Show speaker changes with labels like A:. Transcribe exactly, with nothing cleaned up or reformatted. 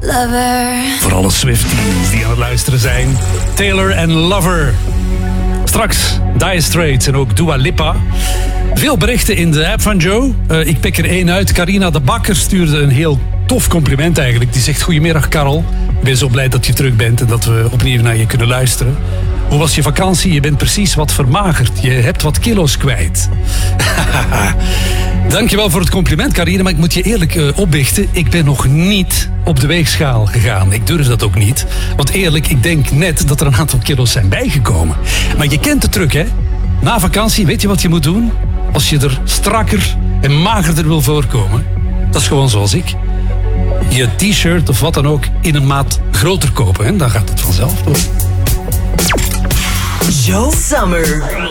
A: Lover.
B: Voor alle Swifties die aan het luisteren zijn. Taylor en Lover. Straks Dire Straits en ook Dua Lipa. Veel berichten in de app van Joe. Uh, ik pik er één uit. Carina de Bakker stuurde een heel tof compliment eigenlijk. Die zegt: goedemiddag Karel. Ik ben zo blij dat je terug bent en dat we opnieuw naar je kunnen luisteren. Hoe was je vakantie? Je bent precies wat vermagerd. Je hebt wat kilo's kwijt. Dankjewel voor het compliment, Carine. Maar ik moet je eerlijk uh, opbiechten. Ik ben nog niet op de weegschaal gegaan. Ik durf dat ook niet. Want eerlijk, ik denk net dat er een aantal kilo's zijn bijgekomen. Maar je kent de truc, hè? Na vakantie, weet je wat je moet doen? Als je er strakker en magerder wil voorkomen. Dat is gewoon zoals ik. Je t-shirt of wat dan ook in een maat groter kopen. Hè? Dan gaat het vanzelf door.
C: Joe Summer.